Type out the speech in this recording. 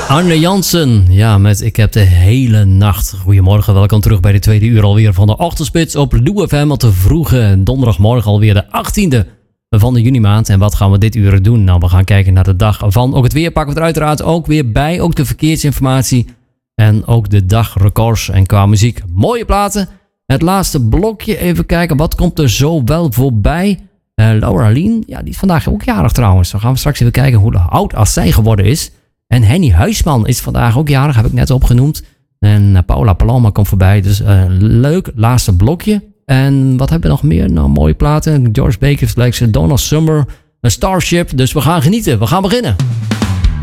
Arne Jansen, ja, met Ik heb de hele nacht. Goedemorgen, welkom terug bij de tweede uur alweer van de Ochtendspits op Lou FM op de vroege donderdagmorgen alweer de 18e van de junimaand. En wat gaan we dit uur doen? Nou, we gaan kijken naar de dag van. Ook het weer pakken we er uiteraard ook weer bij. Ook de verkeersinformatie en ook de dagrecords. En qua muziek mooie platen. Het laatste blokje, even kijken, wat komt er zo wel voorbij? Laura Lien, ja, die is vandaag ook jarig trouwens. Dan gaan we straks even kijken hoe oud als zij geworden is. En Henny Huisman is vandaag ook jarig, heb ik net opgenoemd. En Paula Paloma komt voorbij, dus leuk, laatste blokje. En wat hebben we nog meer? Nou, mooie platen. George Baker, Donald Summer, Starship. Dus we gaan genieten, we gaan beginnen.